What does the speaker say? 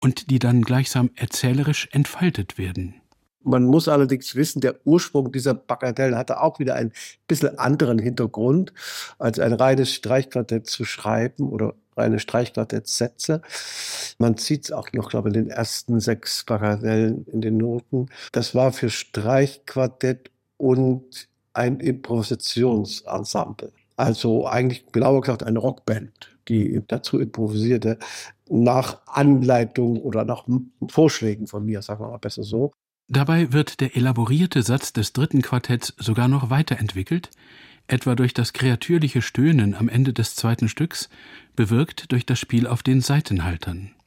und die dann gleichsam erzählerisch entfaltet werden. Man muss allerdings wissen, der Ursprung dieser Bagatellen hatte auch wieder einen bisschen anderen Hintergrund, als ein reines Streichquartett zu schreiben oder reine Streichquartettsätze. Man sieht es auch noch, glaube ich, in den ersten 6 Bagatellen in den Noten. Das war für Streichquartett und ein Improvisationsensemble. Also eigentlich genauer gesagt eine Rockband, die dazu improvisierte, nach Anleitung oder nach Vorschlägen von mir, sagen wir mal besser so. Dabei wird der elaborierte Satz des 3. Quartetts sogar noch weiterentwickelt, etwa durch das kreatürliche Stöhnen am Ende des 2. Stücks, bewirkt durch das Spiel auf den Saitenhaltern.